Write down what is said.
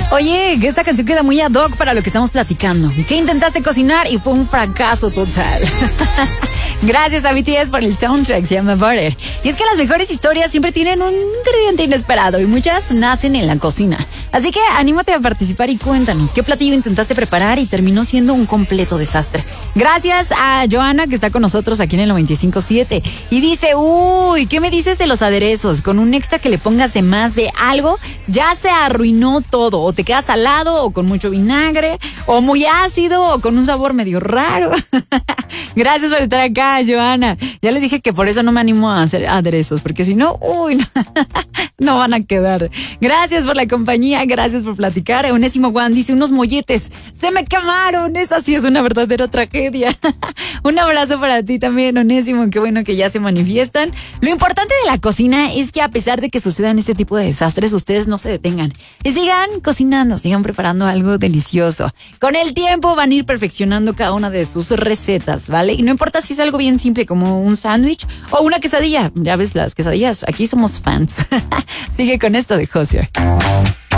Oye, que esta canción queda muy ad hoc para lo que estamos platicando. ¿Qué intentaste cocinar y fue un fracaso total? Gracias a BTS por el soundtrack, se llama Butter. Y es que las mejores historias siempre tienen un ingrediente inesperado y muchas nacen en la cocina. Así que anímate a participar y cuéntanos qué platillo intentaste preparar y terminó siendo un completo desastre. Gracias a Joana, que está con nosotros aquí en el 95.7 y dice, uy, ¿qué me dices de los aderezos? Con un extra que le pongas de más de algo, ya se arruinó todo. O te queda salado, o con mucho vinagre, o muy ácido, o con un sabor medio raro. Gracias por estar acá, Joana. Ya le dije que por eso no me animo a hacer aderezos, porque si no, uy, no van a quedar. Gracias por la compañía, gracias por platicar. Onésimo Juan dice, unos molletes, se me quemaron. Esa sí es una verdadera tragedia. Un abrazo para ti también, Onésimo. Qué bueno que ya se manifiestan. Lo importante de la cocina es que a pesar de que sucedan este tipo de desastres, ustedes no se detengan y sigan cocinando, sigan preparando algo delicioso. Con el tiempo van a ir perfeccionando cada una de sus recetas, ¿vale? Y no importa si es algo bien simple como un sándwich o una quesadilla. Ya ves, las quesadillas, aquí somos fans. Sigue con esto de Hozier.